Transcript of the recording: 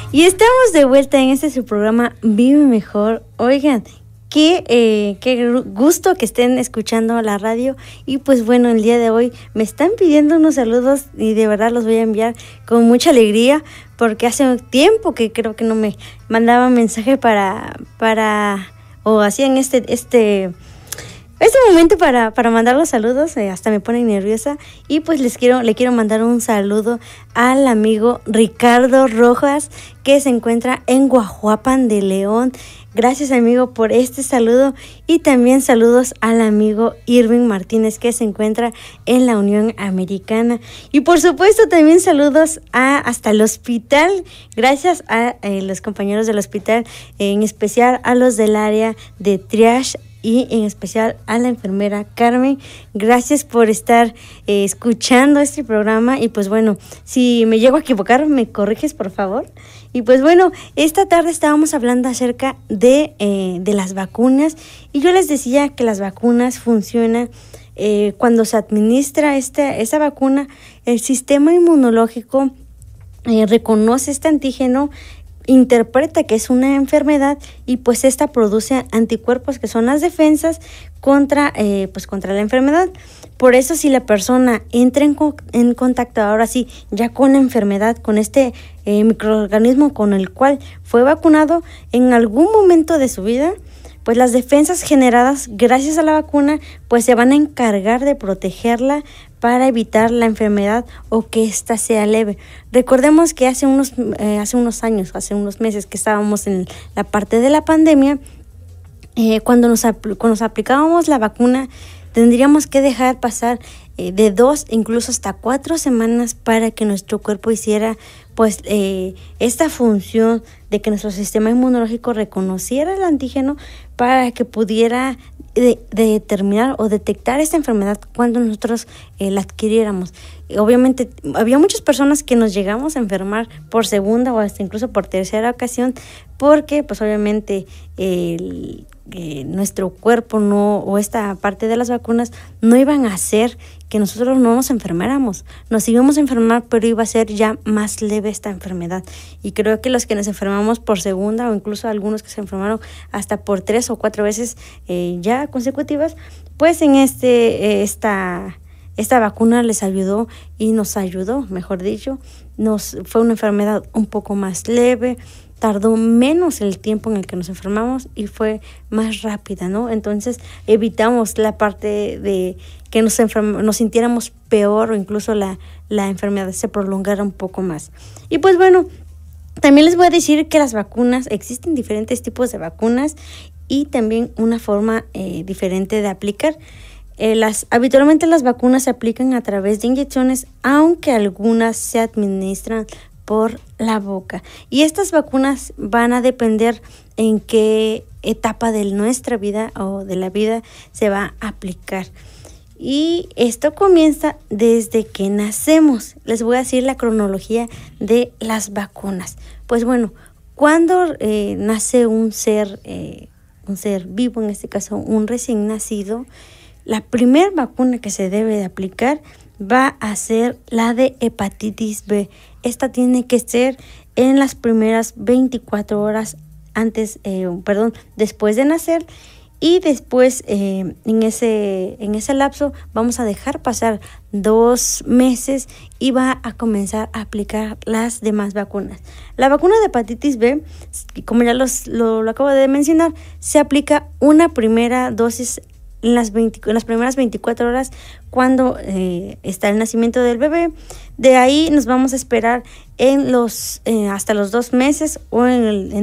Y estamos de vuelta en su programa Vive Mejor. Oigan, qué gusto que estén escuchando la radio. Y pues bueno, el día de hoy me están pidiendo unos saludos y de verdad los voy a enviar con mucha alegría, porque hace tiempo que creo que no me mandaban mensaje para o hacían este momento para mandar los saludos. Hasta me ponen nerviosa. Y pues le quiero mandar un saludo al amigo Ricardo Rojas, que se encuentra en Guajuapan de León. Gracias, amigo, por este saludo. Y también saludos al amigo Irving Martínez, que se encuentra en la Unión Americana. Y por supuesto también saludos hasta el hospital. Gracias a los compañeros del hospital, en especial a los del área de triage, y en especial a la enfermera Carmen. Gracias por estar escuchando este programa. Y pues bueno, si me llego a equivocar, me corriges, por favor. Y pues bueno, esta tarde estábamos hablando acerca de las vacunas, y yo les decía que las vacunas funcionan cuando se administra esta vacuna. El sistema inmunológico reconoce este antígeno, interpreta que es una enfermedad, y pues esta produce anticuerpos, que son las defensas contra la enfermedad. Por eso, si la persona entra en contacto ahora sí ya con la enfermedad, con este microorganismo con el cual fue vacunado, en algún momento de su vida, pues las defensas generadas gracias a la vacuna pues se van a encargar de protegerla para evitar la enfermedad o que ésta sea leve. Recordemos que hace unos meses que estábamos en la parte de la pandemia, cuando nos aplicábamos la vacuna, tendríamos que dejar pasar de 2, incluso hasta 4 semanas para que nuestro cuerpo hiciera pues esta función de que nuestro sistema inmunológico reconociera el antígeno, para que pudiera determinar o detectar esta enfermedad cuando nosotros la adquiriéramos. Obviamente había muchas personas que nos llegamos a enfermar por segunda o hasta incluso por tercera ocasión, porque pues obviamente nuestro cuerpo o esta parte de las vacunas no iban a hacer que nosotros no nos enfermáramos. Nos íbamos a enfermar, pero iba a ser ya más leve esta enfermedad. Y creo que los que nos enfermamos por segunda, o incluso algunos que se enfermaron hasta por 3 o 4 veces ya consecutivas, pues en esta vacuna les ayudó, y nos ayudó, mejor dicho. Fue una enfermedad un poco más leve, tardó menos el tiempo en el que nos enfermamos y fue más rápida, ¿no? Entonces evitamos la parte de que nos sintiéramos peor, o incluso la enfermedad se prolongara un poco más. Y pues bueno, también les voy a decir que las vacunas, existen diferentes tipos de vacunas y también una forma diferente de aplicar. Habitualmente las vacunas se aplican a través de inyecciones, aunque algunas se administran por la boca. Y estas vacunas van a depender en qué etapa de nuestra vida o de la vida se va a aplicar. Y esto comienza desde que nacemos. Les voy a decir la cronología de las vacunas. Pues bueno, cuando nace un ser vivo, en este caso un recién nacido, la primera vacuna que se debe de aplicar va a ser la de hepatitis B. Esta tiene que ser en las primeras 24 horas después de nacer, y después en ese lapso vamos a dejar pasar 2 meses y va a comenzar a aplicar las demás vacunas. La vacuna de hepatitis B, como ya lo acabo de mencionar, se aplica una primera dosis en las primeras 24 horas cuando está el nacimiento del bebé. De ahí nos vamos a esperar hasta los 2 meses o